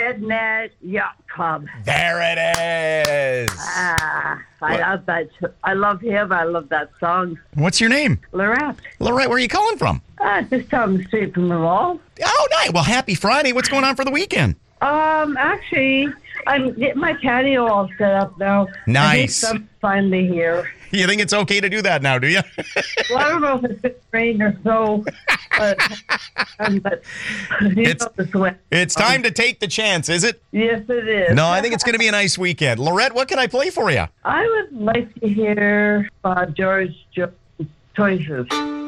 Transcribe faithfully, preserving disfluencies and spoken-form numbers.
Redneck Yacht Club. There it is. Ah, I What? love that. I love him. I love that song. What's your name? Lorette. Lorette, where are you calling from? Ah, just down the street from the mall. Oh, nice. Well, happy Friday. What's going on for the weekend? Um, actually, I'm getting my patio all set up now. Nice. I think I'm finally here. You think it's okay to do that now, do you? Well, I don't know if it's going to rain or so, but, um, but you It's- know the sweat. It's time to take the chance, is it? Yes, it is. No, I think it's going to be a nice weekend. Lorette, what can I play for you? I would like to hear uh, George Jones' choices.